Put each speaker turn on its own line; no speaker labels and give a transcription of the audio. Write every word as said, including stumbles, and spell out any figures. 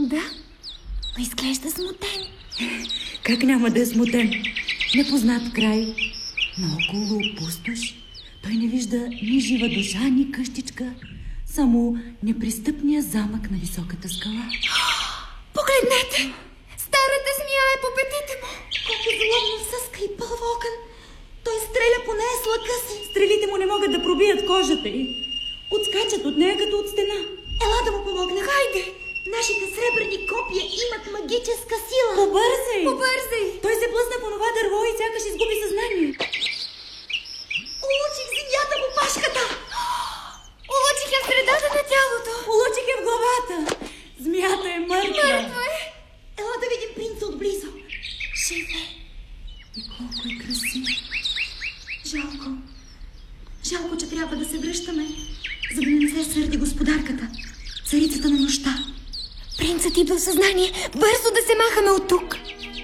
Да, но изглежда смутен.
Как няма да е смутен? Непознат край, наоколо пустош. Той не вижда ни жива душа, ни къщичка, само непристъпния замък на високата скала.
Погледнете! Старата змия е по петите му.
Колко злобно съска и пълва огън. Той стреля по нея с лъка си. Стрелите му не могат да пробият кожата й. Отскачат от нея като от стена.
Ела да му помогна. Хайде! Нашите сребърни копия имат магическа сила.
Побързай!
Побързай!
Той се блъсна по това дърво и сякаш изгуби съзнание.
Улучих земята по пашката. Улучих я в средата на тялото.
Улучих я в главата. Змията е мъртва.
Мъртва е. Ела да видим принца отблизо. Живе.
И колко е красив.
Жалко. Жалко, че трябва да се връщаме, за да не се сърди господарката, царицата на нощта. Принцът идва в съзнание. Бързо да се махаме от тук.